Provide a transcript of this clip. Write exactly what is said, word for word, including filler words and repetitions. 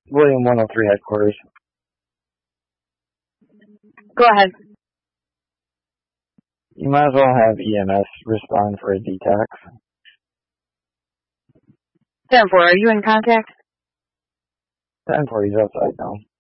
William one oh three headquarters. Go ahead. You might as well have E M S respond for a detox. ten four, are you in contact? ten four, he's outside now.